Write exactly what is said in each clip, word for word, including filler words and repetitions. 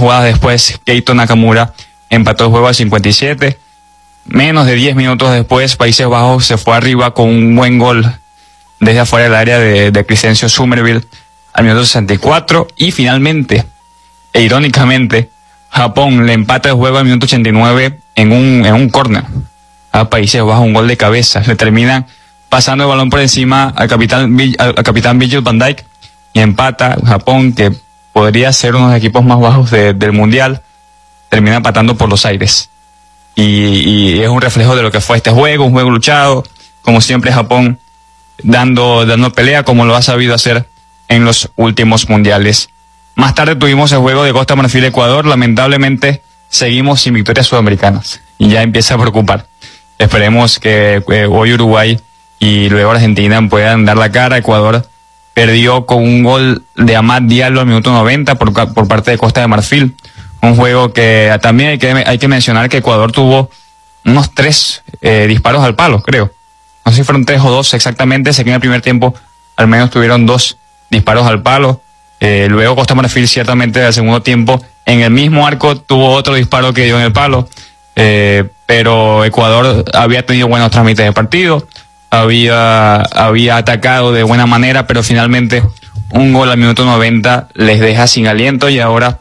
jugadas después, Keito Nakamura empató el juego al cincuenta y siete. Menos de diez minutos después, Países Bajos se fue arriba con un buen gol desde afuera del área de, de Crescencio Summerville al minuto sesenta y cuatro. Y finalmente, e irónicamente, Japón le empata el juego al minuto ochenta y nueve en un, en un córner a Países Bajos, un gol de cabeza. Le terminan pasando el balón por encima al capitán, al, al capitán Virgil van Dijk y empata Japón, que podría ser uno de los equipos más bajos de, del mundial, termina empatando por los aires. Y, y es un reflejo de lo que fue este juego, un juego luchado, como siempre Japón dando, dando pelea como lo ha sabido hacer en los últimos mundiales. Más tarde tuvimos el juego de Costa Marfil-Ecuador. Lamentablemente seguimos sin victorias sudamericanas y ya empieza a preocupar. Esperemos que eh, hoy Uruguay y luego Argentina puedan dar la cara. Ecuador perdió con un gol de Amad Diallo al minuto noventa por, por parte de Costa de Marfil. Un juego que también hay que, hay que mencionar que Ecuador tuvo unos tres eh, disparos al palo, creo. No sé si fueron tres o dos exactamente. Sé que en el primer tiempo al menos tuvieron dos disparos al palo. Eh, luego Costa Marfil ciertamente al segundo tiempo en el mismo arco tuvo otro disparo que dio en el palo. Eh, pero Ecuador había tenido buenos trámites de partido. Había, había atacado de buena manera, pero finalmente un gol al minuto noventa les deja sin aliento y ahora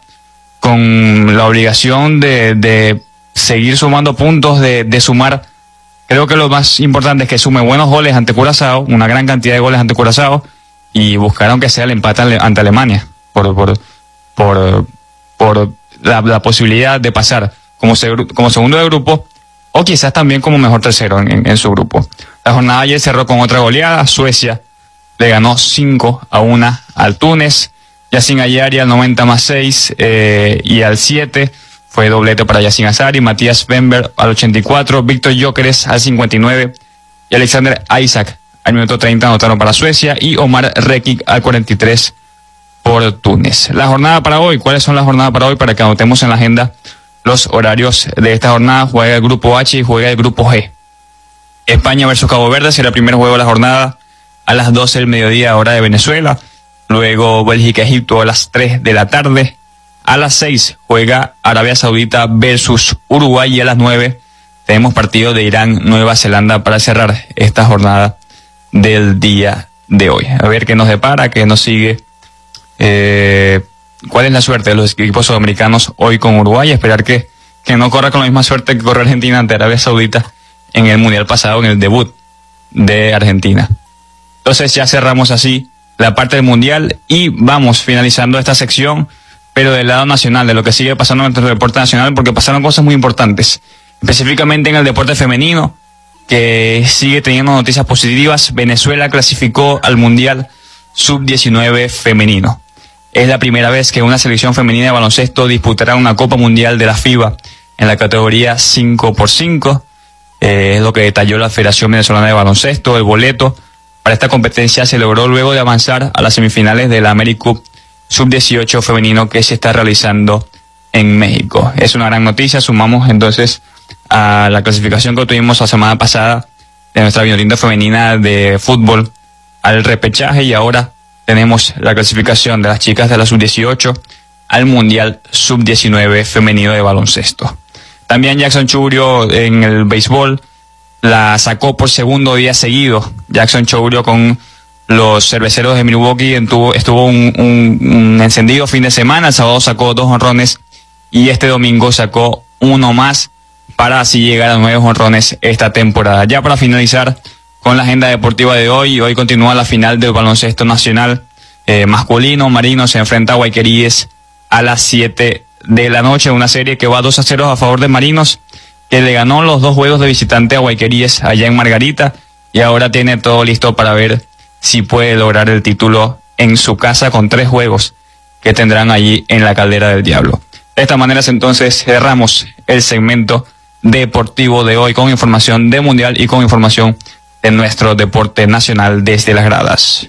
con la obligación de, de seguir sumando puntos, de, de sumar, creo que lo más importante es que sume buenos goles ante Curazao, una gran cantidad de goles ante Curazao, y buscaron que sea el empate ante Alemania, por, por, por, por la, la posibilidad de pasar como, se, como segundo de grupo, o quizás también como mejor tercero en, en, en su grupo. La jornada ayer cerró con otra goleada. Suecia le ganó cinco a uno al Túnez. Yacine Ayari al noventa más seis eh, y al siete fue doblete para Yacine Azari. Matías Bember al ochenta y cuatro, Víctor Gyökeres al cincuenta y nueve y Alexander Isaac al minuto treinta anotaron para Suecia y Omar Rekik al cuarenta y tres por Túnez. La jornada para hoy, ¿cuáles son las jornadas para hoy? Para que anotemos en la agenda los horarios de esta jornada. Juega el grupo H y juega el grupo G. España versus Cabo Verde será el primer juego de la jornada a las doce del mediodía hora de Venezuela. Luego Bélgica-Egipto a las tres de la tarde. A las seis juega Arabia Saudita versus Uruguay y a las nueve tenemos partido de Irán-Nueva Zelanda para cerrar esta jornada del día de hoy. A ver qué nos depara, qué nos sigue. Eh, ¿Cuál es la suerte de los equipos sudamericanos hoy con Uruguay? Esperar que, que no corra con la misma suerte que corre Argentina ante Arabia Saudita en el Mundial pasado, en el debut de Argentina. Entonces ya cerramos así la parte del Mundial y vamos finalizando esta sección, pero del lado nacional, de lo que sigue pasando en nuestro deporte nacional, porque pasaron cosas muy importantes, específicamente en el deporte femenino, que sigue teniendo noticias positivas. Venezuela clasificó al Mundial sub diecinueve femenino. Es la primera vez que una selección femenina de baloncesto disputará una Copa Mundial de la FIBA en la categoría cinco por cinco. Eh, es lo que detalló la Federación Venezolana de Baloncesto. El boleto para esta competencia se logró luego de avanzar a las semifinales de la AmeriCup sub dieciocho femenino que se está realizando en México. Es una gran noticia. Sumamos entonces a la clasificación que tuvimos la semana pasada de nuestra vinotinta femenina de fútbol al repechaje, y ahora tenemos la clasificación de las chicas de la sub dieciocho al Mundial sub diecinueve femenino de baloncesto. También Jackson Chourio en el béisbol la sacó por segundo día seguido. Jackson Chourio con los cerveceros de Milwaukee estuvo, estuvo un, un, un encendido fin de semana. El sábado sacó dos jonrones y este domingo sacó uno más para así llegar a nueve jonrones esta temporada. Ya para finalizar con la agenda deportiva de hoy, hoy continúa la final del baloncesto nacional eh, masculino. Marino se enfrenta a Guayqueríes a las siete de la noche, una serie que va dos a cero a favor de Marinos, que le ganó los dos juegos de visitante a Guayqueríes allá en Margarita, y ahora tiene todo listo para ver si puede lograr el título en su casa con tres juegos que tendrán allí en la Caldera del Diablo. De esta manera entonces cerramos el segmento deportivo de hoy con información de Mundial y con información de nuestro deporte nacional desde las gradas.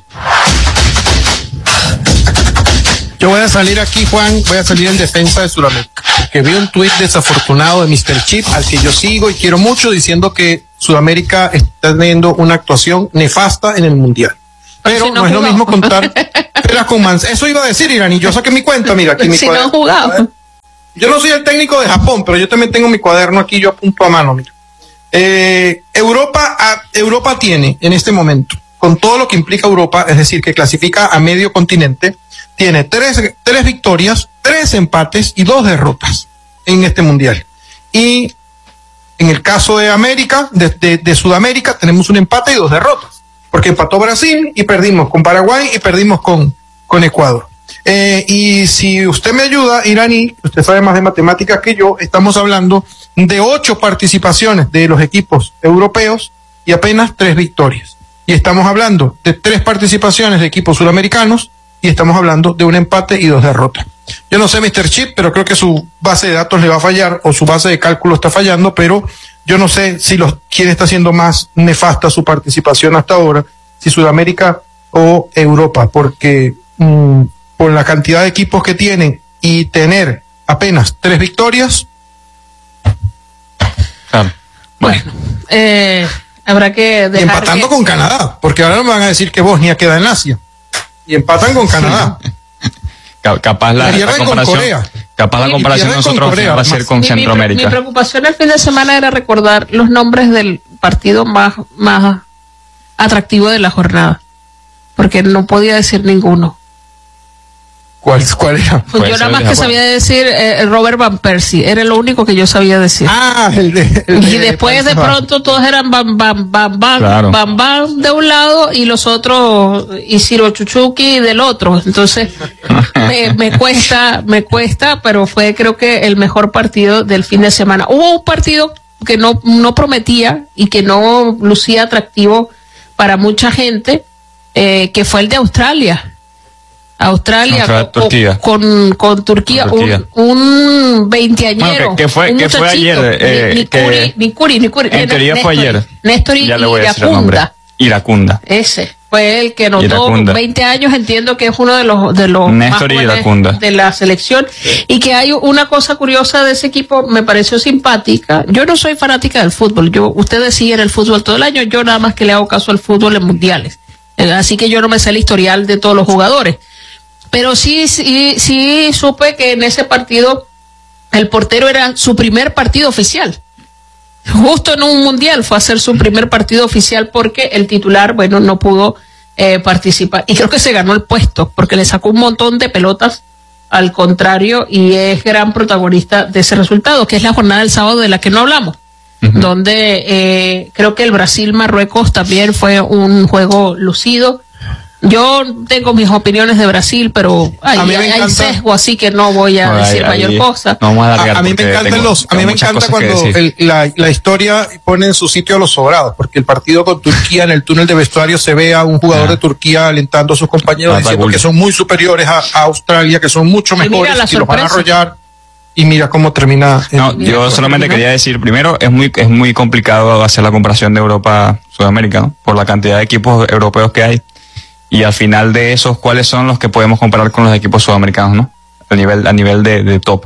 Yo voy a salir aquí, Juan, voy a salir en defensa de Sudamérica, porque vi un tuit desafortunado de mister Chip, al que yo sigo y quiero mucho, diciendo que Sudamérica está teniendo una actuación nefasta en el Mundial. Pero si no, no es lo mismo contar peras con manzanas. Eso iba a decir, Irani, yo saqué mi cuenta, mira, aquí mi si cuadro. no han jugado. yo no soy el técnico de Japón, pero yo también tengo mi cuaderno aquí, yo apunto a mano, mira. Eh, Europa, a, Europa tiene en este momento, con todo lo que implica Europa, es decir, que clasifica a medio continente, tiene tres, tres victorias, tres empates y dos derrotas en este mundial. Y en el caso de América, de, de, de Sudamérica, tenemos un empate y dos derrotas, porque empató Brasil y perdimos con Paraguay y perdimos con, con Ecuador. Eh, y si usted me ayuda, Iraní, usted sabe más de matemáticas que yo, estamos hablando de ocho participaciones de los equipos europeos y apenas tres victorias. Y estamos hablando de tres participaciones de equipos sudamericanos y estamos hablando de un empate y dos derrotas. Yo no sé, mister Chip, pero creo que su base de datos le va a fallar o su base de cálculo está fallando, pero yo no sé si los quién está haciendo más nefasta su participación hasta ahora, si Sudamérica o Europa, porque mmm, por la cantidad de equipos que tienen y tener apenas tres victorias. Claro. Bueno, eh, habrá que dejar y empatando que... con Canadá, porque ahora me van a decir que Bosnia queda en Asia. Y empatan con Canadá. Capaz la, la comparación, capaz la comparación de nosotros Corea, va a ser con mi, Centroamérica. Mi, mi preocupación el fin de semana era recordar los nombres del partido más, más atractivo de la jornada, porque no podía decir ninguno. ¿Cuál, cuál era? Pues yo nada más que sabía decir eh, Robert Van Persie, era lo único que yo sabía decir. Ah, el de, el y después de, de pronto todos eran Bam Bam Bam Bam claro. Bam Bam de un lado y los otros y Ciro Chuchuki del otro. Entonces me, me cuesta, me cuesta, pero fue creo que el mejor partido del fin de semana. Hubo un partido que no, no prometía y que no lucía atractivo para mucha gente, eh, que fue el de Australia. Australia Contra con, Turquía. Con, con Turquía, con Turquía. Un, un veinteañero. Bueno, que, que fue, que fue ayer. Eh, ni, que, ni Curi, ni Curi. En teoría Néstor, fue ayer. Néstor y Iracunda. Iracunda. Ese fue el que anotó veinte años, entiendo que es uno de los, de los Néstor más Iracunda. de la selección. Y que hay una cosa curiosa de ese equipo, me pareció simpática. Yo no soy fanática del fútbol. Yo, ustedes siguen el fútbol todo el año, yo nada más que le hago caso al fútbol en mundiales. Así que yo no me sé el historial de todos los jugadores. Pero sí, sí, sí supe que en ese partido el portero era su primer partido oficial. Justo en un mundial fue a hacer su primer partido oficial porque el titular, bueno, no pudo eh, participar. Y creo que se ganó el puesto porque le sacó un montón de pelotas al contrario y es gran protagonista de ese resultado, que es la jornada del sábado de la que no hablamos. Uh-huh. Donde eh, creo que el Brasil-Marruecos también fue un juego lucido. Yo tengo mis opiniones de Brasil, pero hay, a mí me hay encanta, sesgo, así que no voy a no, decir ahí, mayor cosa. No vamos a, a, a mí me encantan los, a mí me encanta cuando el, la, la historia pone en su sitio a los sobrados, porque el partido con Turquía en el túnel de vestuario se ve a un jugador ah. de Turquía alentando a sus compañeros, ah, diciendo que son muy superiores a, a Australia, que son mucho mejores, y los van a arrollar. Y mira cómo termina. No, mira yo solamente termina. Quería decir, primero, es muy es muy complicado hacer la comparación de Europa-Sudamérica, ¿no? Por la cantidad de equipos europeos que hay. Y al final de esos, ¿cuáles son los que podemos comparar con los equipos sudamericanos, no? A nivel, a nivel de, de top.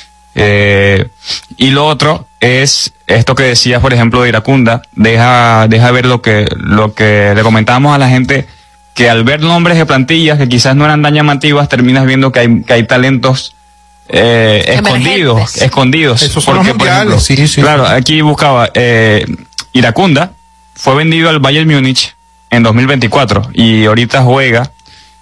Eh, y lo otro es esto que decías, por ejemplo, de Iracunda. Deja, deja ver lo que, lo que le comentábamos a la gente, que al ver nombres de plantillas que quizás no eran tan llamativas, terminas viendo que hay, que hay talentos eh, escondidos, escondidos. Esos son porque, los por ejemplo, sí, sí. Claro, aquí buscaba, eh, Iracunda fue vendido al Bayern Múnich en dos mil veinticuatro y ahorita juega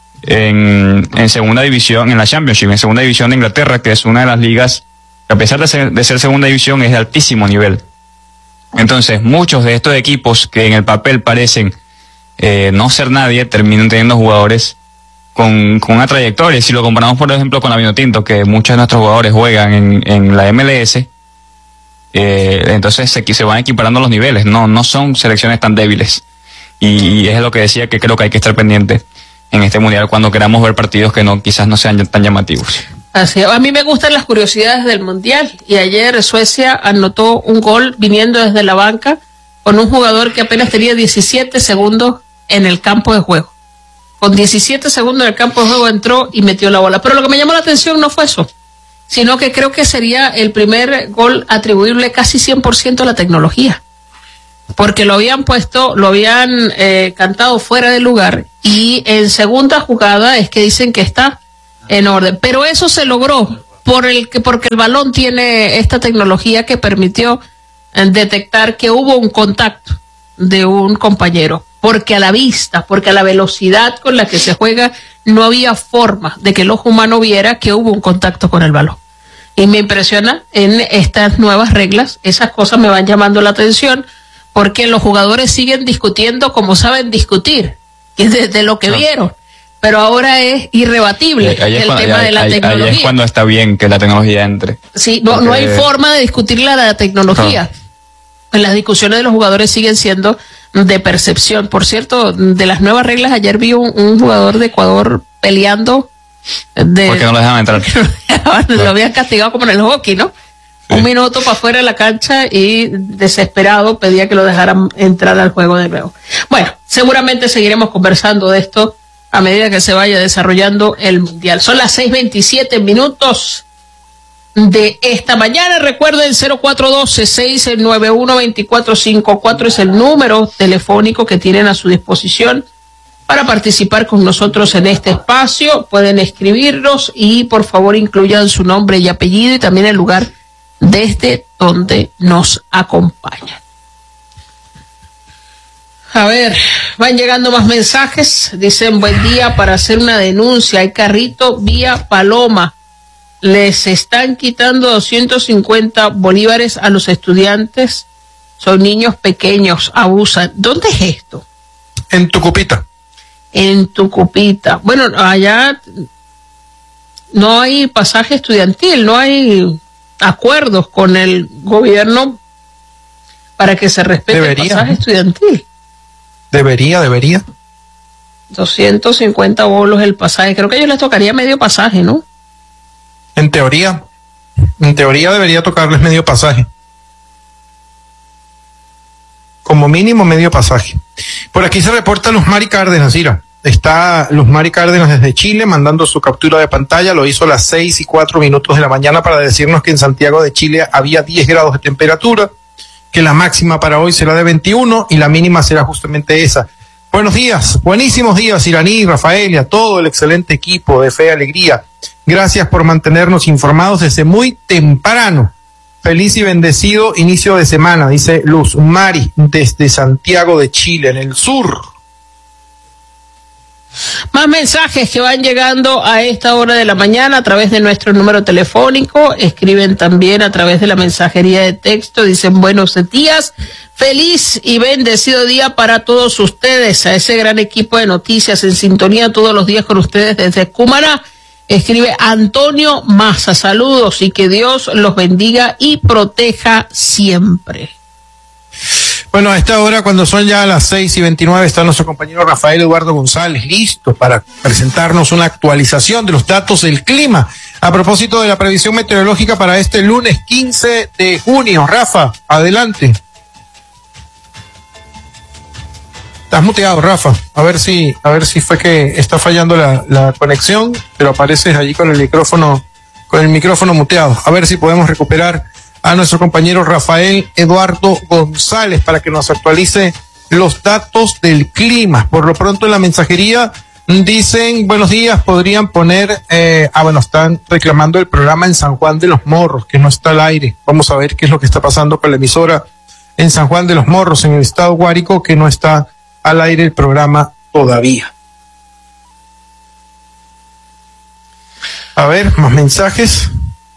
en, en segunda división, en la Championship, en segunda división de Inglaterra, que es una de las ligas que a pesar de ser, de ser segunda división es de altísimo nivel. Entonces, muchos de estos equipos que en el papel parecen eh, no ser nadie, terminan teniendo jugadores con, con una trayectoria. Si lo comparamos, por ejemplo, con la Vinotinto, que muchos de nuestros jugadores juegan en, en la M L S, eh, entonces se, se van equiparando los niveles, no, no son selecciones tan débiles. Y es lo que decía, que creo que hay que estar pendiente en este mundial cuando queramos ver partidos que no quizás no sean tan llamativos. Así, a mí me gustan las curiosidades del mundial y ayer Suecia anotó un gol viniendo desde la banca con un jugador que apenas tenía diecisiete segundos en el campo de juego. Con diecisiete segundos en el campo de juego entró y metió la bola. Pero lo que me llamó la atención no fue eso, sino que creo que sería el primer gol atribuible casi cien por ciento a la tecnología. Porque lo habían puesto, lo habían eh, cantado fuera de lugar y en segunda jugada es que dicen que está en orden. Pero eso se logró por el que porque el balón tiene esta tecnología que permitió eh, detectar que hubo un contacto de un compañero, porque a la vista, porque a la velocidad con la que se juega, no había forma de que el ojo humano viera que hubo un contacto con el balón. Y me impresiona en estas nuevas reglas, esas cosas me van llamando la atención, porque los jugadores siguen discutiendo como saben discutir, desde lo que no. vieron. Pero ahora es irrebatible ahí es el cuando, tema ahí, de la ahí, tecnología. Ahí es cuando está bien que la tecnología entre. Sí, no, Porque... no hay forma de discutir la, la tecnología. No. Las discusiones de los jugadores siguen siendo de percepción. Por cierto, de las nuevas reglas, ayer vi un, un jugador de Ecuador peleando. De, porque no lo dejaban entrar. Lo, no. lo habían castigado como en el hockey, ¿no? Sí. Un minuto para afuera de la cancha y desesperado pedía que lo dejaran entrar al juego de nuevo. Bueno, seguramente seguiremos conversando de esto a medida que se vaya desarrollando el Mundial. Son las seis veintisiete minutos de esta mañana. Recuerden, cero cuatro uno dos, seis nueve uno, dos cuatro cinco cuatro es el número telefónico que tienen a su disposición para participar con nosotros en este espacio. Pueden escribirnos y por favor incluyan su nombre y apellido y también el lugar desde donde nos acompañan. A ver, van llegando más mensajes. Dicen, buen día, para hacer una denuncia. Hay carrito vía Paloma. Les están quitando doscientos cincuenta bolívares a los estudiantes. Son niños pequeños, abusan. ¿Dónde es esto? En Tucupita. En Tucupita. Bueno, allá no hay pasaje estudiantil, no hay acuerdos con el gobierno para que se respete debería, el pasaje estudiantil. Debería, debería. doscientos cincuenta bolos el pasaje. Creo que a ellos les tocaría medio pasaje, ¿no? En teoría, en teoría debería tocarles medio pasaje. Como mínimo medio pasaje. Por aquí se reporta Luz Mari Cárdenas, Ira. Está Luz Mari Cárdenas desde Chile mandando su captura de pantalla. Lo hizo a las seis y cuatro minutos de la mañana para decirnos que en Santiago de Chile había diez grados de temperatura, que la máxima para hoy será de veintiuno y la mínima será justamente esa. Buenos días, buenísimos días, Iraní, Rafael y a todo el excelente equipo de Fe y Alegría. Gracias por mantenernos informados desde muy temprano. Feliz y bendecido inicio de semana, dice Luz Mari, desde Santiago de Chile, en el sur. Más mensajes que van llegando a esta hora de la mañana a través de nuestro número telefónico. Escriben también a través de la mensajería de texto. Dicen, buenos días, feliz y bendecido día para todos ustedes, a ese gran equipo de noticias en sintonía todos los días con ustedes desde Cumaná. Escribe Antonio Maza, saludos y que Dios los bendiga y proteja siempre. Bueno, a esta hora, cuando son ya las seis y veintinueve, está nuestro compañero Rafael Eduardo González listo para presentarnos una actualización de los datos del clima a propósito de la previsión meteorológica para este lunes quince de junio. Rafa, adelante. Estás muteado, Rafa. A ver si, a ver si fue que está fallando la, la conexión, pero apareces allí con el micrófono, con el micrófono muteado. A ver si podemos recuperar a nuestro compañero Rafael Eduardo González para que nos actualice los datos del clima. Por lo pronto en la mensajería dicen, buenos días, podrían poner, eh, ah bueno, están reclamando el programa en San Juan de los Morros, que no está al aire. Vamos a ver qué es lo que está pasando con la emisora en San Juan de los Morros, en el estado Guárico, que no está al aire el programa todavía. A ver, más mensajes.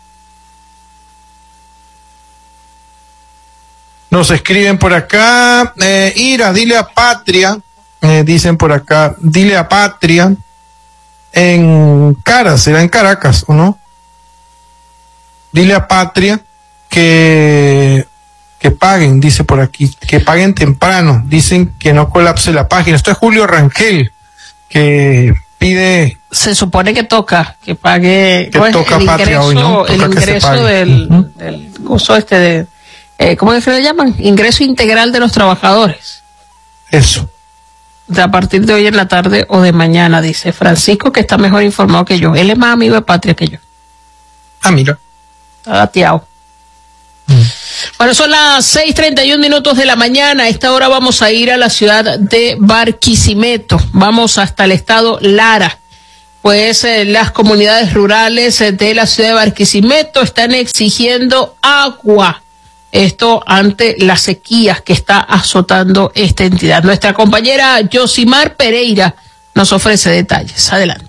Nos escriben por acá, eh, Ira, dile a Patria, eh, dicen por acá, dile a Patria, en Caras, será en Caracas, ¿o no? Dile a Patria que, que paguen, dice por aquí, que paguen temprano, dicen que no colapse la página. Esto es Julio Rangel, que pide... Se supone que toca, que pague que pues, toca el Patria ingreso, hoy, ¿no? Toca el ingreso del, uh-huh. del gozo este de... Eh, ¿Cómo es que le llaman? Ingreso integral de los trabajadores. Eso. De a partir de hoy en la tarde o de mañana, dice Francisco, que está mejor informado que yo. Él es más amigo de Patria que yo. Ah, mira. Está dateado. Mm. Bueno, son las seis treinta y un minutos de la mañana. A esta hora vamos a ir a la ciudad de Barquisimeto. Vamos hasta el estado Lara. pues eh, las comunidades rurales eh, de la ciudad de Barquisimeto están exigiendo agua. Esto ante las sequías que está azotando esta entidad. Nuestra compañera Yosimar Pereira nos ofrece detalles. Adelante.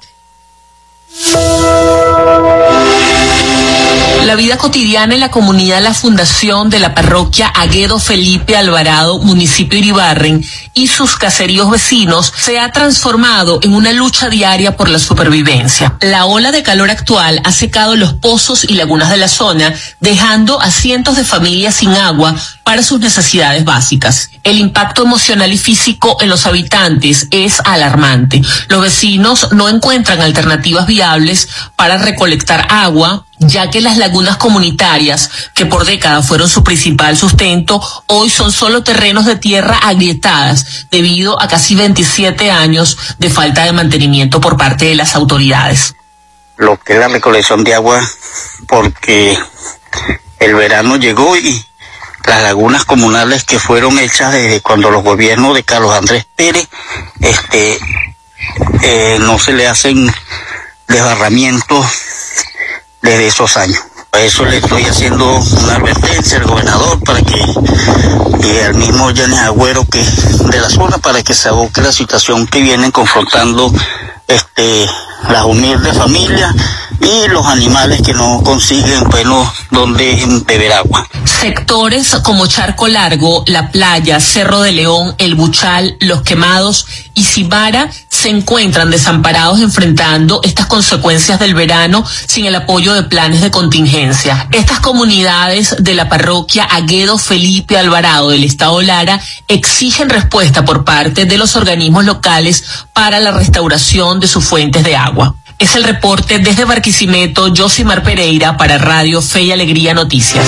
La vida cotidiana en la comunidad La Fundación de la parroquia Aguedo Felipe Alvarado, municipio Iribarren, y sus caseríos vecinos se ha transformado en una lucha diaria por la supervivencia. La ola de calor actual ha secado los pozos y lagunas de la zona, dejando a cientos de familias sin agua para sus necesidades básicas. El impacto emocional y físico en los habitantes es alarmante. Los vecinos no encuentran alternativas viables para recolectar agua, ya que las lagunas comunitarias, que por décadas fueron su principal sustento, hoy son solo terrenos de tierra agrietadas debido a casi veintisiete años de falta de mantenimiento por parte de las autoridades. Lo que es la recolección de agua, porque el verano llegó y las lagunas comunales que fueron hechas desde cuando los gobiernos de Carlos Andrés Pérez, este, eh, no se le hacen desbarramientos desde esos años. Por eso le estoy haciendo una advertencia al gobernador para que, y al mismo Yanis Agüero que de la zona, para que se aboque la situación que vienen confrontando este las humildes familias y los animales que no consiguen, bueno, donde beber agua. Sectores como Charco Largo, La Playa, Cerro de León, El Buchal, Los Quemados y Cibara se encuentran desamparados enfrentando estas consecuencias del verano sin el apoyo de planes de contingencia. Estas comunidades de la parroquia Aguedo Felipe Alvarado del estado Lara exigen respuesta por parte de los organismos locales para la restauración de sus fuentes de agua. Es el reporte desde Barquisimeto, Yosimar Pereira para Radio Fe y Alegría Noticias.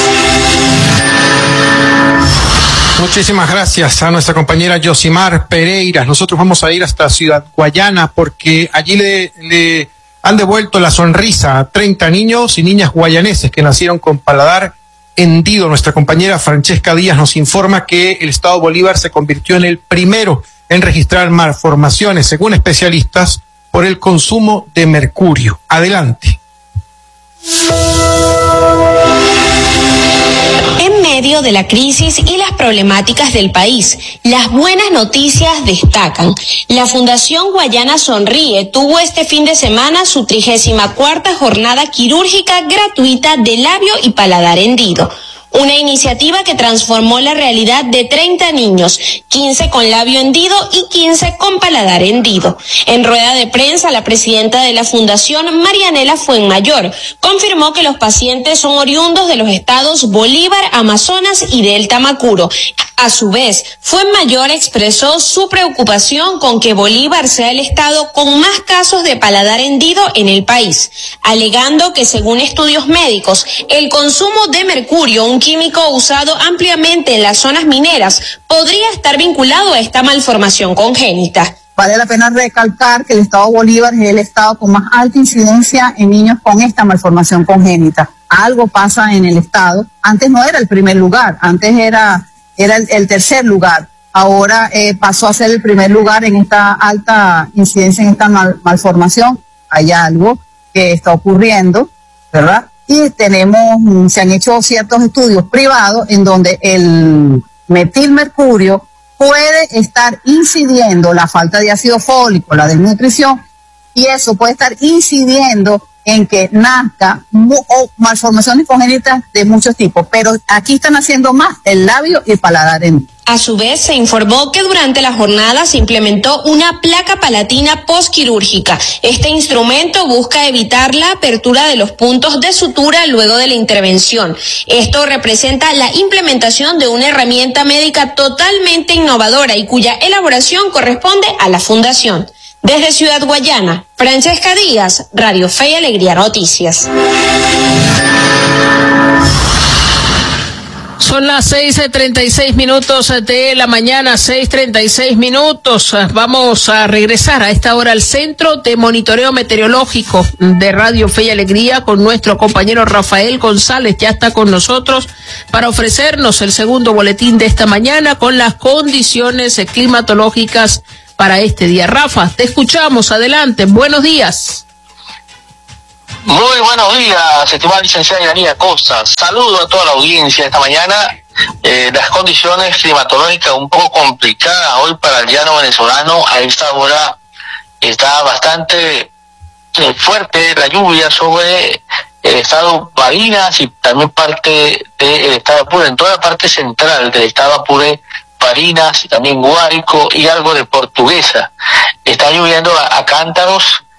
Muchísimas gracias a nuestra compañera Yosimar Pereira. Nosotros vamos a ir hasta Ciudad Guayana porque allí le, le han devuelto la sonrisa a treinta niños y niñas guayaneses que nacieron con paladar hendido. Nuestra compañera Francesca Díaz nos informa que el Estado Bolívar se convirtió en el primero en registrar malformaciones, según especialistas, por el consumo de mercurio. Adelante. En medio de la crisis y las problemáticas del país, las buenas noticias destacan. La Fundación Guayana Sonríe tuvo este fin de semana su trigésima cuarta jornada quirúrgica gratuita de labio y paladar hendido. Una iniciativa que transformó la realidad de treinta niños, quince con labio hendido y quince con paladar hendido. En rueda de prensa, la presidenta de la Fundación, Marianela Fuenmayor, confirmó que los pacientes son oriundos de los estados Bolívar, Amazonas y Delta Macuro. A su vez, Fuenmayor expresó su preocupación con que Bolívar sea el estado con más casos de paladar hendido en el país, alegando que según estudios médicos, el consumo de mercurio, un químico usado ampliamente en las zonas mineras, podría estar vinculado a esta malformación congénita. Vale la pena recalcar que el estado Bolívar es el estado con más alta incidencia en niños con esta malformación congénita. Algo pasa en el estado. Antes no era el primer lugar, antes era, era el, el tercer lugar. Ahora eh, pasó a ser el primer lugar en esta alta incidencia, en esta mal, malformación. Hay algo que está ocurriendo, ¿verdad? Y tenemos, se han hecho ciertos estudios privados en donde el metilmercurio puede estar incidiendo, la falta de ácido fólico, la desnutrición, y eso puede estar incidiendo en que nazca o malformaciones congénitas de muchos tipos, pero aquí están haciendo más el labio y el paladar hendido. A su vez, se informó que durante la jornada se implementó una placa palatina postquirúrgica. Este instrumento busca evitar la apertura de los puntos de sutura luego de la intervención. Esto representa la implementación de una herramienta médica totalmente innovadora y cuya elaboración corresponde a la Fundación. Desde Ciudad Guayana, Francesca Díaz, Radio Fe y Alegría Noticias. Son las seis treinta y seis minutos de la mañana, seis treinta y seis minutos. Vamos a regresar a esta hora al Centro de Monitoreo Meteorológico de Radio Fe y Alegría con nuestro compañero Rafael González. Ya está con nosotros para ofrecernos el segundo boletín de esta mañana con las condiciones climatológicas para este día. Rafa, te escuchamos. Adelante. Buenos días. Muy buenos días, estimada licenciada Iranía Costa. Saludo a toda la audiencia esta mañana. Eh, las condiciones climatológicas un poco complicadas hoy para el llano venezolano. A esta hora está bastante eh, fuerte la lluvia sobre el estado Barinas y también parte del estado Apure, en toda la parte central del estado Apure, Barinas, también Guárico y algo de Portuguesa. Está lloviendo a, a cántaros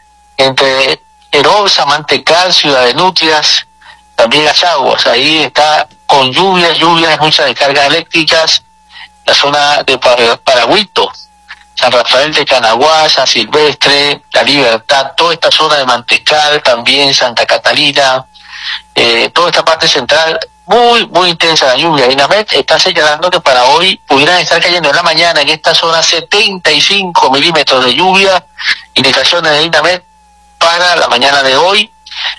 entre Herosa, Mantecal, Ciudad de Nutrias, también las aguas. Ahí está con lluvias, lluvias, muchas descargas eléctricas, la zona de Paragüito, San Rafael de Canaguá, San Silvestre, La Libertad, toda esta zona de Mantecal, también Santa Catalina, eh, toda esta parte central, muy, muy intensa la lluvia. INAMED está señalando que para hoy pudieran estar cayendo en la mañana en esta zona setenta y cinco milímetros de lluvia, indicaciones de INAMED para la mañana de hoy.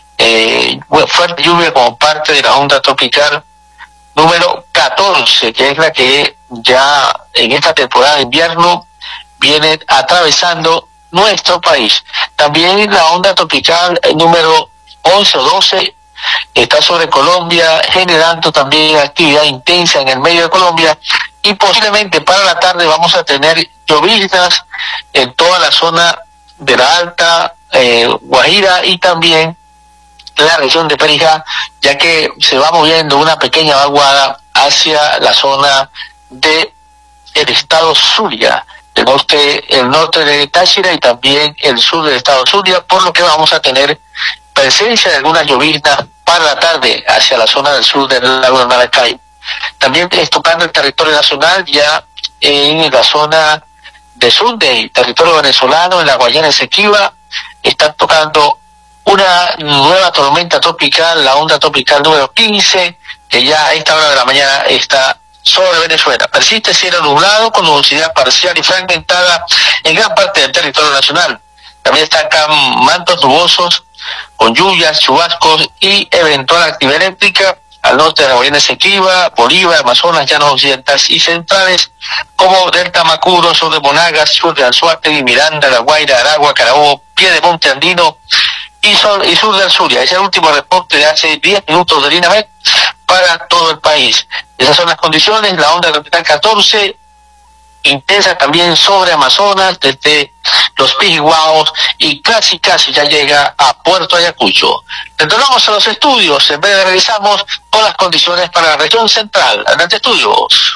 Eh, fuerte lluvia como parte de la onda tropical número catorce, que es la que ya en esta temporada de invierno viene atravesando nuestro país. También la onda tropical número once o doce está sobre Colombia, generando también actividad intensa en el medio de Colombia, y posiblemente para la tarde vamos a tener lloviznas en toda la zona de la Alta eh, Guajira y también la región de Perijá, ya que se va moviendo una pequeña vaguada hacia la zona de el estado Zulia, el norte, el norte de Táchira y también el sur del estado Zulia, por lo que vamos a tener presencia de algunas lloviznas para la tarde hacia la zona del sur del lago de Maracay. También tocando el territorio nacional, ya en la zona de sur del territorio venezolano, en la Guayana Esequiba, están tocando una nueva tormenta tropical, la onda tropical número quince, que ya a esta hora de la mañana está sobre Venezuela. Persiste cielo nublado con nubosidad parcial y fragmentada en gran parte del territorio nacional. También destacan mantos nubosos con lluvias, chubascos y eventual actividad eléctrica al norte de la Guayana Esequiba, Bolívar, Amazonas, llanos occidentales y centrales, como Delta Macuro, sur de Monagas, sur de Anzoátegui, Miranda, La Guaira, Aragua, Carabobo, Piedemonte Andino y sur, y sur del Zulia. Es el último reporte de hace diez minutos del INAMED para todo el país. Esas son las condiciones. La onda tropical catorce, intensa también sobre Amazonas, desde los Pijiguaos, y casi casi ya llega a Puerto Ayacucho. Retornamos a los estudios. En breve regresamos con las condiciones para la región central. Adelante, estudios.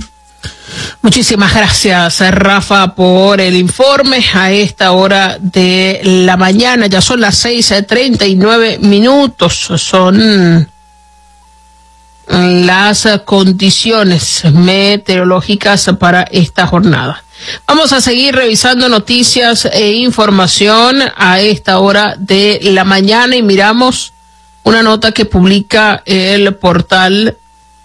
Muchísimas gracias, Rafa, por el informe a esta hora de la mañana. Ya son las seis treinta y nueve minutos. Son las condiciones meteorológicas para esta jornada. Vamos a seguir revisando noticias e información a esta hora de la mañana y miramos una nota que publica el portal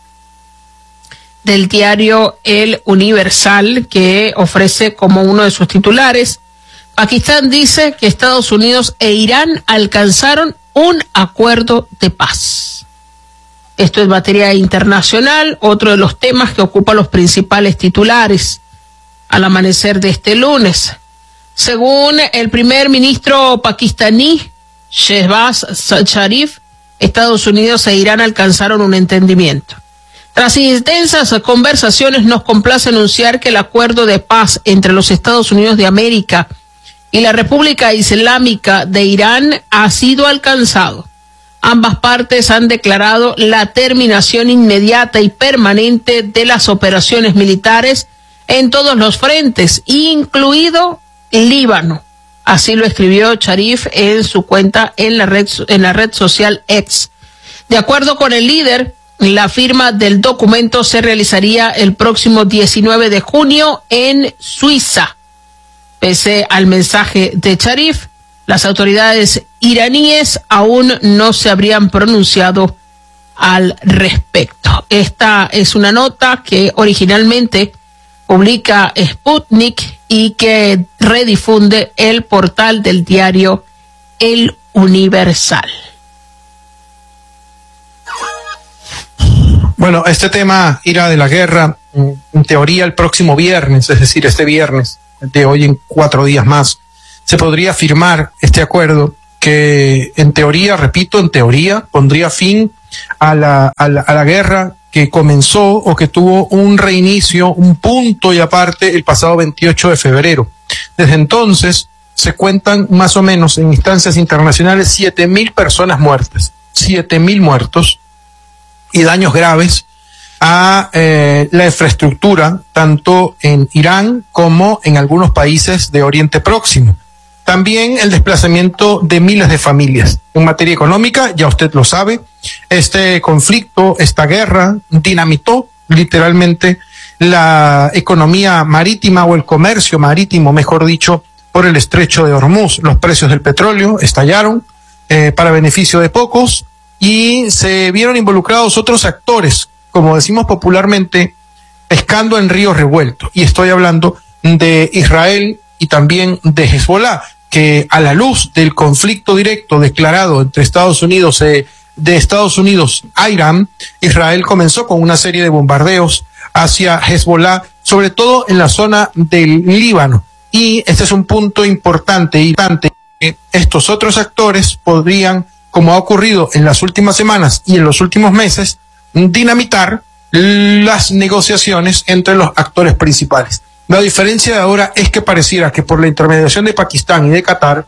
del diario El Universal, que ofrece como uno de sus titulares: Pakistán dice que Estados Unidos e Irán alcanzaron un acuerdo de paz. Esto es materia internacional, otro de los temas que ocupa los principales titulares al amanecer de este lunes. Según el primer ministro pakistaní, Shehbaz Sharif, Estados Unidos e Irán alcanzaron un entendimiento. Tras intensas conversaciones, nos complace anunciar que el acuerdo de paz entre los Estados Unidos de América y la República Islámica de Irán ha sido alcanzado. Ambas partes han declarado la terminación inmediata y permanente de las operaciones militares en todos los frentes, incluido Líbano. Así lo escribió Sharif en su cuenta en la red, en la red social X. De acuerdo con el líder, la firma del documento se realizaría el próximo diecinueve de junio en Suiza. Pese al mensaje de Sharif, las autoridades iraníes aún no se habrían pronunciado al respecto. Esta es una nota que originalmente publica Sputnik y que redifunde el portal del diario El Universal. Bueno, este tema, Ira, de la guerra, en teoría el próximo viernes, es decir, este viernes de hoy en cuatro días más, se podría firmar este acuerdo que en teoría, repito, en teoría, pondría fin a la, a la, a la guerra que comenzó o que tuvo un reinicio, un punto y aparte el pasado veintiocho de febrero. Desde entonces se cuentan más o menos en instancias internacionales siete mil personas muertas, siete mil muertos y daños graves a eh, la infraestructura, tanto en Irán como en algunos países de Oriente Próximo. También el desplazamiento de miles de familias. En materia económica, ya usted lo sabe, este conflicto, esta guerra, dinamitó literalmente la economía marítima o el comercio marítimo, mejor dicho, por el estrecho de Hormuz. Los precios del petróleo estallaron eh, para beneficio de pocos y se vieron involucrados otros actores, como decimos popularmente, pescando en río revuelto. Y estoy hablando de Israel y también de Hezbollah, que a la luz del conflicto directo declarado entre Estados Unidos, eh, de Estados Unidos a Irán, Israel comenzó con una serie de bombardeos hacia Hezbollah, sobre todo en la zona del Líbano. Y este es un punto importante y importante, que estos otros actores podrían, como ha ocurrido en las últimas semanas y en los últimos meses, dinamitar las negociaciones entre los actores principales. La diferencia de ahora es que pareciera que por la intermediación de Pakistán y de Qatar,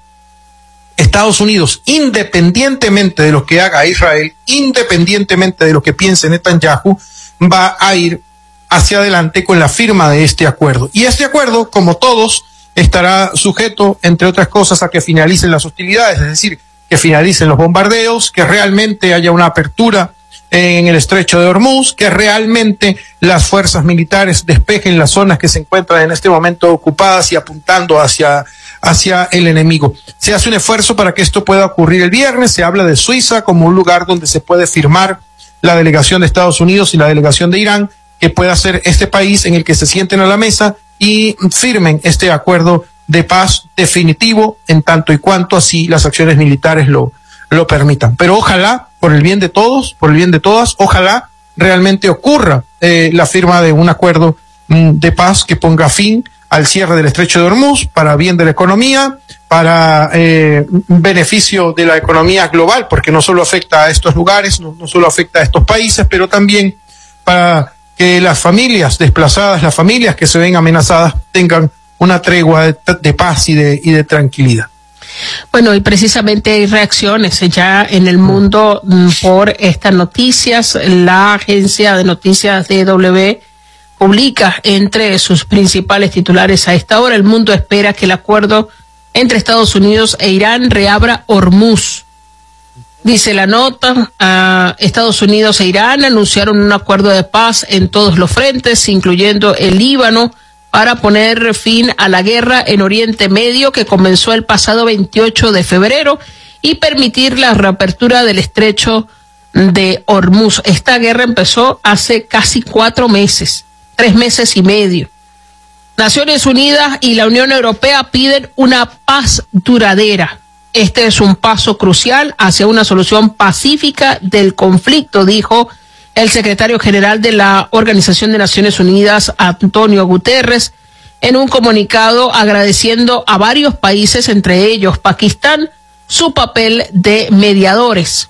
Estados Unidos, independientemente de lo que haga Israel, independientemente de lo que piense Netanyahu, va a ir hacia adelante con la firma de este acuerdo. Y este acuerdo, como todos, estará sujeto, entre otras cosas, a que finalicen las hostilidades, es decir, que finalicen los bombardeos, que realmente haya una apertura en el estrecho de Hormuz, que realmente las fuerzas militares despejen las zonas que se encuentran en este momento ocupadas y apuntando hacia, hacia el enemigo. Se hace un esfuerzo para que esto pueda ocurrir el viernes. Se habla de Suiza como un lugar donde se puede firmar la delegación de Estados Unidos y la delegación de Irán, que pueda ser este país en el que se sienten a la mesa y firmen este acuerdo de paz definitivo, en tanto y cuanto así las acciones militares lo, lo permitan. Pero ojalá, por el bien de todos, por el bien de todas, ojalá realmente ocurra eh, la firma de un acuerdo mm, de paz que ponga fin al cierre del estrecho de Hormuz, para bien de la economía, para eh, beneficio de la economía global, porque no solo afecta a estos lugares, no, no solo afecta a estos países, pero también para que las familias desplazadas, las familias que se ven amenazadas, tengan una tregua de, de paz y de, y de tranquilidad. Bueno, y precisamente hay reacciones ya en el mundo por estas noticias. La agencia de noticias D W publica entre sus principales titulares a esta hora: el mundo espera que el acuerdo entre Estados Unidos e Irán reabra Hormuz. Dice la nota, uh, Estados Unidos e Irán anunciaron un acuerdo de paz en todos los frentes, incluyendo el Líbano, para poner fin a la guerra en Oriente Medio que comenzó el pasado veintiocho de febrero y permitir la reapertura del estrecho de Hormuz. Esta guerra empezó hace casi cuatro meses, tres meses y medio. Naciones Unidas y la Unión Europea piden una paz duradera. Este es un paso crucial hacia una solución pacífica del conflicto, dijo el secretario general de la Organización de Naciones Unidas, Antonio Guterres, en un comunicado agradeciendo a varios países, entre ellos Pakistán, su papel de mediadores.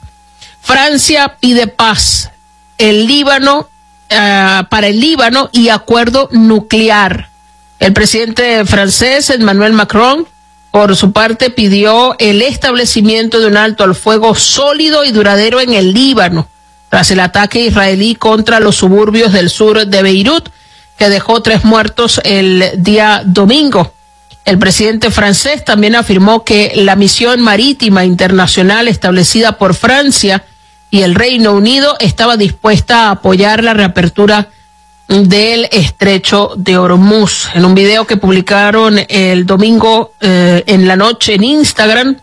Francia pide paz, el Líbano, uh, para el Líbano y acuerdo nuclear. El presidente francés, Emmanuel Macron, por su parte, pidió el establecimiento de un alto al fuego sólido y duradero en el Líbano, tras el ataque israelí contra los suburbios del sur de Beirut, que dejó tres muertos el día domingo. El presidente francés también afirmó que la misión marítima internacional establecida por Francia y el Reino Unido estaba dispuesta a apoyar la reapertura del estrecho de Hormuz. En un video que publicaron el domingo eh, en la noche en Instagram,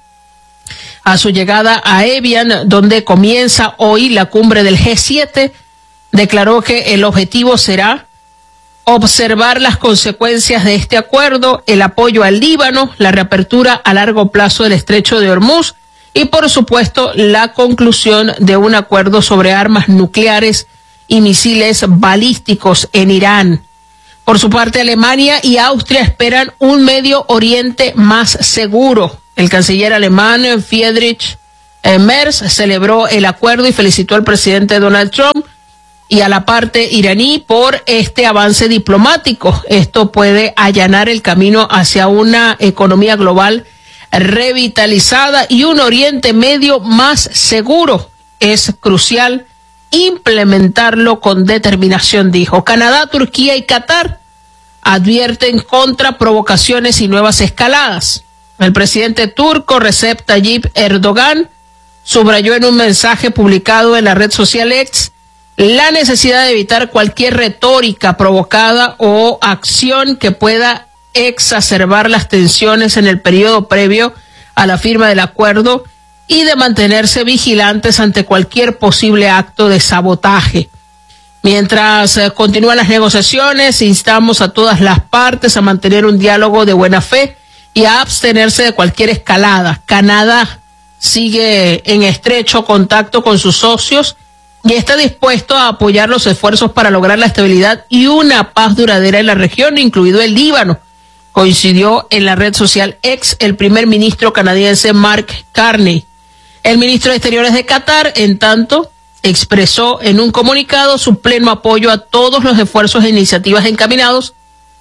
a su llegada a Evian, donde comienza hoy la cumbre del G siete, declaró que el objetivo será observar las consecuencias de este acuerdo, el apoyo al Líbano, la reapertura a largo plazo del estrecho de Hormuz y, por supuesto, la conclusión de un acuerdo sobre armas nucleares y misiles balísticos en Irán. Por su parte, Alemania y Austria esperan un Medio Oriente más seguro. El canciller alemán Friedrich Merz celebró el acuerdo y felicitó al presidente Donald Trump y a la parte iraní por este avance diplomático. Esto puede allanar el camino hacia una economía global revitalizada y un Oriente Medio más seguro. Es crucial implementarlo con determinación, dijo. Canadá, Turquía y Qatar advierten contra provocaciones y nuevas escaladas. El presidente turco Recep Tayyip Erdogan subrayó en un mensaje publicado en la red social X la necesidad de evitar cualquier retórica provocada o acción que pueda exacerbar las tensiones en el periodo previo a la firma del acuerdo y de mantenerse vigilantes ante cualquier posible acto de sabotaje. Mientras eh, continúan las negociaciones, instamos a todas las partes a mantener un diálogo de buena fe y a abstenerse de cualquier escalada. Canadá sigue en estrecho contacto con sus socios y está dispuesto a apoyar los esfuerzos para lograr la estabilidad y una paz duradera en la región, incluido el Líbano. Coincidió en la red social X el primer ministro canadiense Mark Carney. El ministro de Exteriores de Qatar, en tanto, expresó en un comunicado su pleno apoyo a todos los esfuerzos e iniciativas encaminados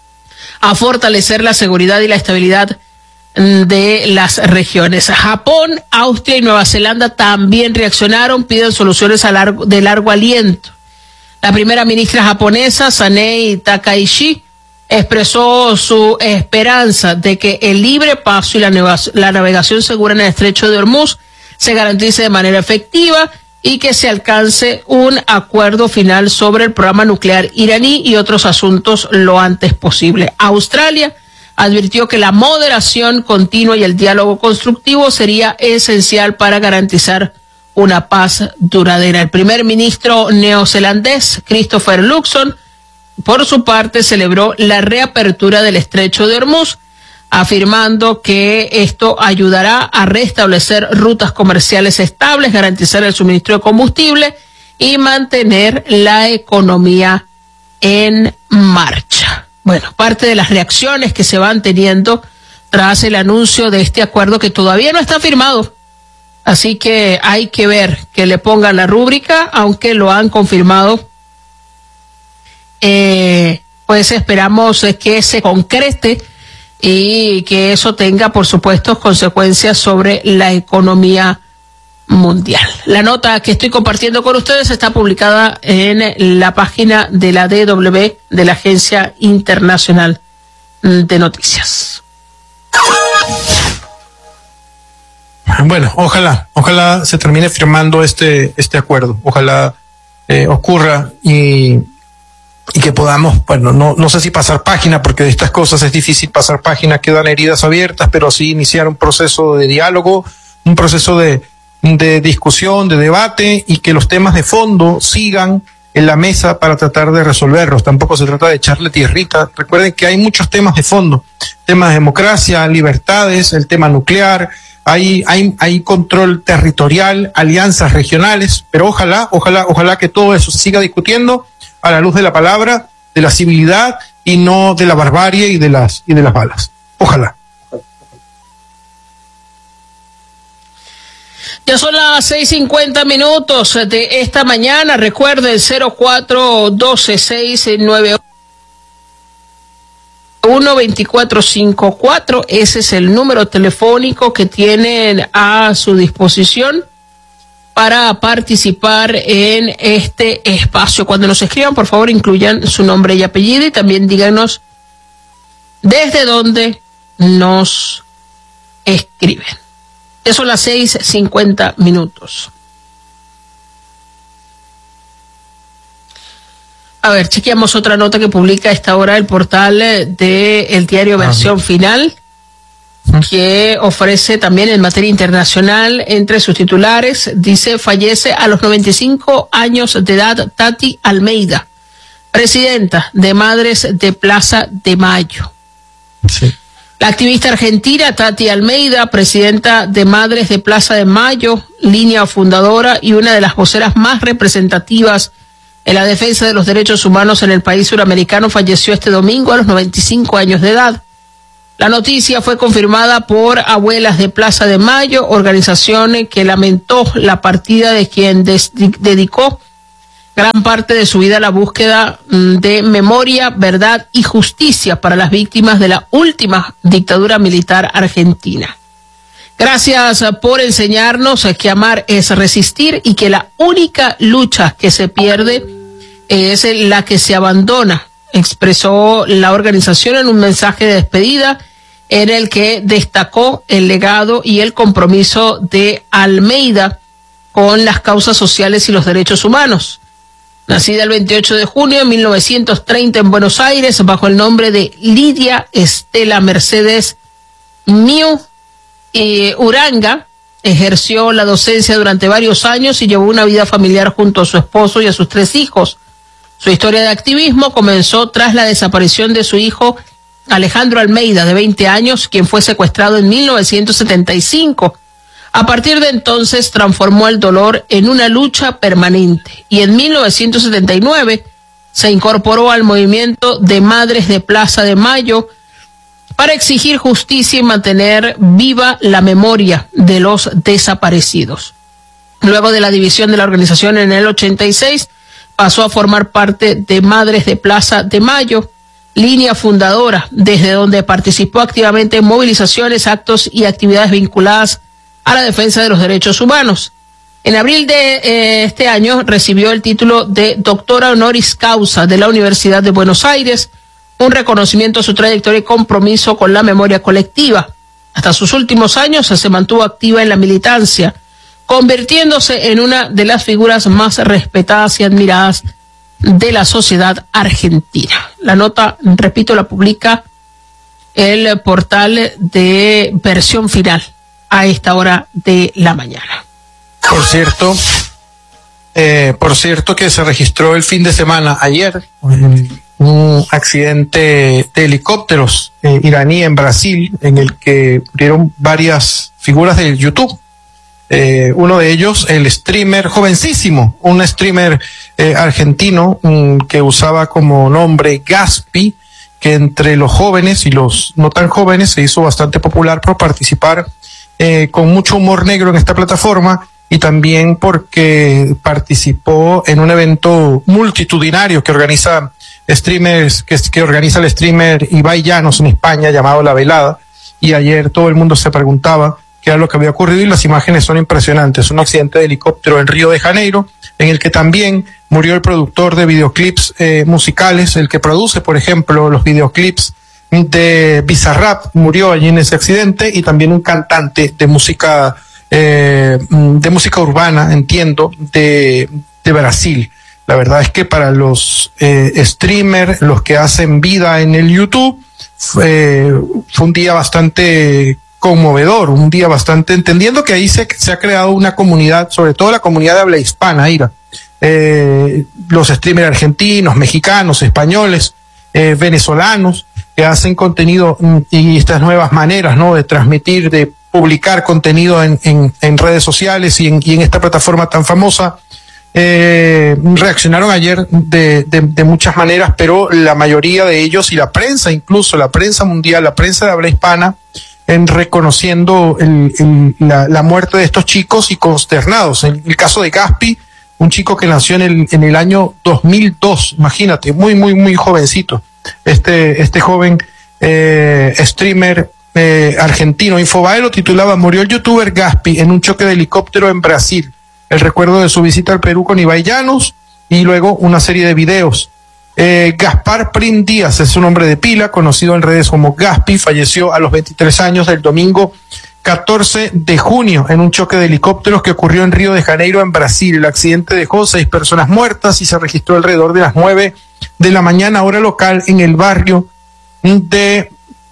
a fortalecer la seguridad y la estabilidad de las regiones. Japón, Austria y Nueva Zelanda también reaccionaron, piden soluciones a largo, de largo aliento. La primera ministra japonesa, Sanei Takaishi, expresó su esperanza de que el libre paso y la, la navegación segura en el estrecho de Hormuz se garantice de manera efectiva y que se alcance un acuerdo final sobre el programa nuclear iraní y otros asuntos lo antes posible. Australia advirtió que la moderación continua y el diálogo constructivo sería esencial para garantizar una paz duradera. El primer ministro neozelandés, Christopher Luxon, por su parte, celebró la reapertura del estrecho de Hormuz, afirmando que esto ayudará a restablecer rutas comerciales estables, garantizar el suministro de combustible y mantener la economía en marcha. Bueno, parte de las reacciones que se van teniendo tras el anuncio de este acuerdo que todavía no está firmado. Así que hay que ver que le pongan la rúbrica, aunque lo han confirmado. Eh, pues esperamos que se concrete y que eso tenga, por supuesto, consecuencias sobre la economía mundial. La nota que estoy compartiendo con ustedes está publicada en la página de la D W, de la Agencia Internacional de Noticias. Bueno, ojalá, ojalá se termine firmando este, este acuerdo. Ojalá eh, ocurra y, y que podamos, bueno, no, no sé si pasar página, porque de estas cosas es difícil pasar página, quedan heridas abiertas, pero sí iniciar un proceso de diálogo, un proceso de, de discusión, de debate, y que los temas de fondo sigan en la mesa para tratar de resolverlos. Tampoco se trata de echarle tierrita. Recuerden que hay muchos temas de fondo, temas de democracia, libertades, el tema nuclear, hay, hay, hay control territorial, alianzas regionales, pero ojalá, ojalá, ojalá que todo eso se siga discutiendo a la luz de la palabra, de la civilidad y no de la barbarie y de las, y de las balas. Ojalá. Ya son las seis cincuenta minutos de esta mañana. Recuerden, cero cuatro uno dos seis nueve uno dos cuatro cinco cuatro. Ese es el número telefónico que tienen a su disposición para participar en este espacio. Cuando nos escriban, por favor, incluyan su nombre y apellido y también díganos desde dónde nos escriben. Ya son las seis cincuenta minutos. A ver, chequeamos otra nota que publica a esta hora el portal de el diario Versión Ajá. Final, que ofrece también en materia internacional entre sus titulares. Dice: fallece a los noventa y cinco años de edad Tati Almeida, presidenta de Madres de Plaza de Mayo. Sí. La activista argentina Tati Almeida, presidenta de Madres de Plaza de Mayo, línea fundadora y una de las voceras más representativas en la defensa de los derechos humanos en el país suramericano, falleció este domingo a los noventa y cinco años de edad. La noticia fue confirmada por Abuelas de Plaza de Mayo, organización que lamentó la partida de quien des- dedicó gran parte de su vida a la búsqueda de memoria, verdad y justicia para las víctimas de la última dictadura militar argentina. Gracias por enseñarnos que amar es resistir y que la única lucha que se pierde es la que se abandona, expresó la organización en un mensaje de despedida en el que destacó el legado y el compromiso de Almeida con las causas sociales y los derechos humanos. Nacida el veintiocho de junio de mil novecientos treinta en Buenos Aires bajo el nombre de Lidia Estela Mercedes Miu eh, Uranga, ejerció la docencia durante varios años y llevó una vida familiar junto a su esposo y a sus tres hijos. Su historia de activismo comenzó tras la desaparición de su hijo Alejandro Almeida, de veinte años, quien fue secuestrado en mil novecientos setenta y cinco. A partir de entonces transformó el dolor en una lucha permanente y en mil novecientos setenta y nueve se incorporó al movimiento de Madres de Plaza de Mayo para exigir justicia y mantener viva la memoria de los desaparecidos. Luego de la división de la organización en el ochenta y seis, pasó a formar parte de Madres de Plaza de Mayo, línea fundadora, desde donde participó activamente en movilizaciones, actos y actividades vinculadas a la defensa de los derechos humanos. En abril de eh, este año recibió el título de doctora honoris causa de la Universidad de Buenos Aires, un reconocimiento a su trayectoria y compromiso con la memoria colectiva. Hasta sus últimos años se mantuvo activa en la militancia, convirtiéndose en una de las figuras más respetadas y admiradas de la sociedad argentina. La nota, repito, la publica el portal de Versión Final a esta hora de la mañana. Por cierto, eh, por cierto que se registró el fin de semana, ayer, un accidente de helicópteros eh, iraní en Brasil, en el que murieron varias figuras de YouTube. Eh, uno de ellos, el streamer jovencísimo, un streamer eh, argentino um, que usaba como nombre Gaspi, que entre los jóvenes y los no tan jóvenes se hizo bastante popular por participar eh, con mucho humor negro en esta plataforma y también porque participó en un evento multitudinario que organiza streamers, que, que organiza el streamer Ibai Llanos en España, llamado La Velada, y ayer todo el mundo se preguntaba qué era lo que había ocurrido y las imágenes son impresionantes. Un accidente de helicóptero en Río de Janeiro, en el que también murió el productor de videoclips eh, musicales, el que produce, por ejemplo, los videoclips de Bizarrap, murió allí en ese accidente, y también un cantante de música eh, de música urbana, entiendo, de, de Brasil. La verdad es que para los eh, streamers, los que hacen vida en el YouTube, fue, fue un día bastante conmovedor, un día bastante, entendiendo que ahí se, se ha creado una comunidad, sobre todo la comunidad de habla hispana, Ira. Eh, los streamers argentinos, mexicanos, españoles, eh, venezolanos, que hacen contenido y estas nuevas maneras, ¿no?, de transmitir, de publicar contenido en, en, en redes sociales y en, y en esta plataforma tan famosa. Eh, reaccionaron ayer de, de, de muchas maneras, pero la mayoría de ellos y la prensa, incluso la prensa mundial, la prensa de habla hispana, en reconociendo el, el, la, la muerte de estos chicos y consternados. En el caso de Gaspi, un chico que nació en el, en el año dos mil dos, imagínate, muy, muy, muy jovencito. Este, este joven eh, streamer eh, argentino. Infobae lo titulaba: murió el youtuber Gaspi en un choque de helicóptero en Brasil. El recuerdo de su visita al Perú con Ibai Llanos, y luego una serie de videos. Eh, Gaspar Prim Díaz es su nombre de pila, conocido en redes como Gaspi, falleció a los veintitrés años del domingo catorce de junio en un choque de helicópteros que ocurrió en Río de Janeiro, en Brasil. El accidente dejó seis personas muertas y se registró alrededor de las nueve de la mañana, hora local, en el barrio de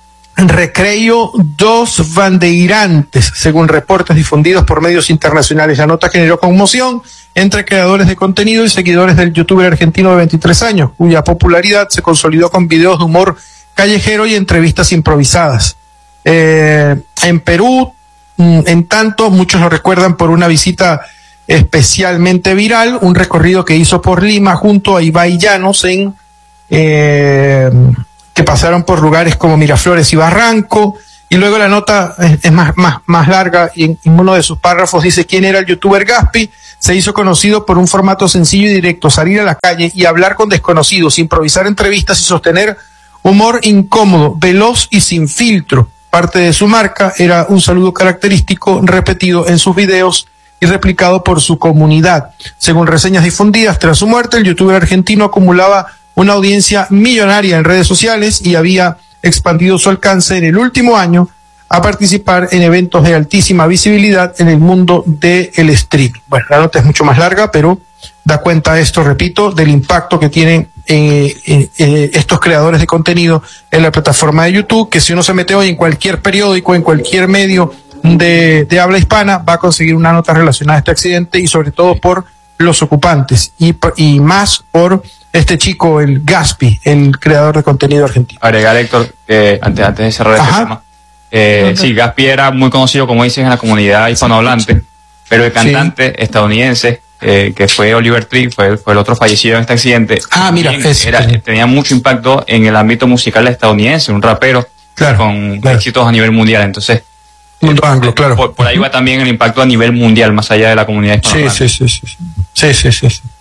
Recreio dos Bandeirantes, según reportes difundidos por medios internacionales. La nota generó conmoción entre creadores de contenido y seguidores del youtuber argentino de veintitrés años, cuya popularidad se consolidó con videos de humor callejero y entrevistas improvisadas. Eh, en Perú, en tanto, muchos lo recuerdan por una visita especialmente viral, un recorrido que hizo por Lima junto a Ibai Llanos en... Eh, que pasaron por lugares como Miraflores y Barranco. Y luego la nota es, es más, más, más larga y en, en uno de sus párrafos dice: ¿quién era el youtuber Gaspi? Se hizo conocido por un formato sencillo y directo, salir a la calle y hablar con desconocidos, improvisar entrevistas y sostener humor incómodo, veloz y sin filtro. Parte de su marca era un saludo característico repetido en sus videos y replicado por su comunidad. Según reseñas difundidas, tras su muerte, el youtuber argentino acumulaba una audiencia millonaria en redes sociales y había expandido su alcance en el último año a participar en eventos de altísima visibilidad en el mundo del streaming. Bueno, la nota es mucho más larga, pero da cuenta esto, repito, del impacto que tienen eh, eh, eh, estos creadores de contenido en la plataforma de YouTube, que si uno se mete hoy en cualquier periódico, en cualquier medio de, de habla hispana, va a conseguir una nota relacionada a este accidente y sobre todo por los ocupantes y, y más por este chico, el Gaspi, el creador de contenido argentino. Agregar, Héctor, eh, antes, antes de cerrar este tema, eh, okay. sí, Gaspi era muy conocido, como dicen, en la comunidad hispanohablante, pero el cantante sí. estadounidense, eh, que fue Oliver Tree, fue, fue el otro fallecido en este accidente. Ah, mira, es, era, tenía mucho impacto en el ámbito musical estadounidense, un rapero claro, con claro. éxitos a nivel mundial. Entonces, mundo anglo, claro. Por, por ahí va también el impacto a nivel mundial, más allá de la comunidad hispanohablante. Sí, sí, sí, sí, sí, sí, sí, sí.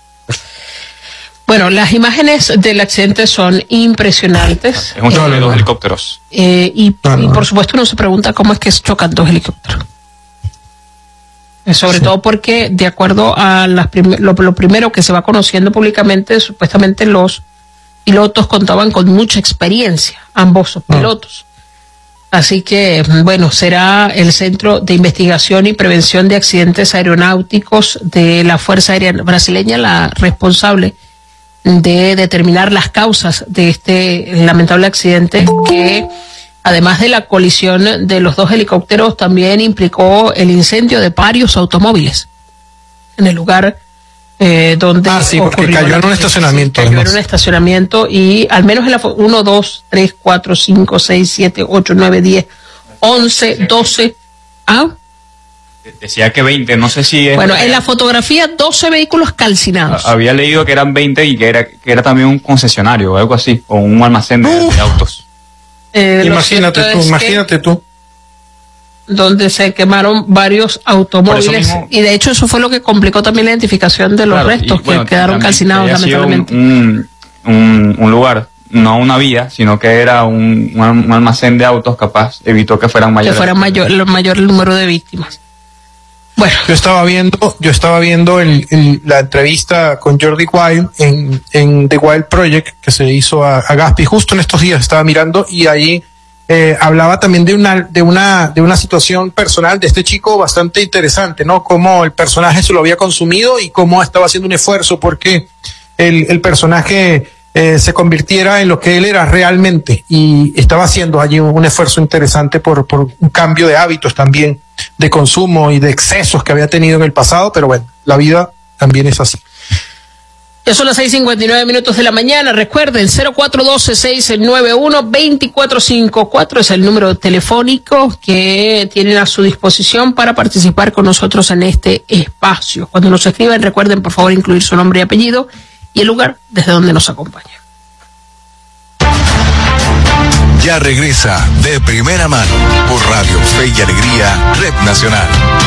Bueno, las imágenes del accidente son impresionantes. Es un choque de dos helicópteros. Eh, y, no, no. y por supuesto uno se pregunta cómo es que chocan dos helicópteros. Sobre sí. todo porque, de acuerdo a las prim lo, lo primero que se va conociendo públicamente, supuestamente los pilotos contaban con mucha experiencia, ambos los pilotos. No. Así que, bueno, será el Centro de Investigación y Prevención de Accidentes Aeronáuticos de la Fuerza Aérea Brasileña la responsable de determinar las causas de este lamentable accidente, que además de la colisión de los dos helicópteros también implicó el incendio de varios automóviles en el lugar eh, donde ah, sí, porque cayó en un estacionamiento. Cayó en un estacionamiento y al menos en la uno, dos, tres, cuatro, cinco, seis, siete, ocho, nueve, diez, once, doce. ¿Ah? Decía que veinte, no sé si es... Bueno, en la fotografía doce vehículos calcinados. Había leído que eran veinte y que era, que era también un concesionario o algo así, o un almacén de, de autos. Eh, imagínate tú, imagínate tú. Donde se quemaron varios automóviles y de hecho eso fue lo que complicó también la identificación de los claro, restos y, bueno, que quedaron calcinados lamentablemente. Un, un, un lugar, no una vía, sino que era un, un almacén de autos, capaz evitó que fueran mayores. Que fueran mayor, el mayor número de víctimas. Bueno. Yo estaba viendo, yo estaba viendo el, el, la entrevista con Jordi Wild en, en The Wild Project que se hizo a, a Gaspi justo en estos días, estaba mirando y ahí eh, hablaba también de una, de una, de una situación personal de este chico bastante interesante, ¿no? Cómo el personaje se lo había consumido y cómo estaba haciendo un esfuerzo porque el, el personaje eh, se convirtiera en lo que él era realmente y estaba haciendo allí un, un esfuerzo interesante por, por un cambio de hábitos también, de consumo y de excesos que había tenido en el pasado, pero bueno, la vida también es así. Ya son las seis cincuenta y nueve minutos de la mañana. Recuerden, cero cuatro uno dos, seis nueve uno, dos cuatro cinco cuatro es el número telefónico que tienen a su disposición para participar con nosotros en este espacio. Cuando nos escriban, recuerden por favor incluir su nombre y apellido y el lugar desde donde nos acompaña. Ya regresa De Primera Mano por Radio Fe y Alegría, Red Nacional.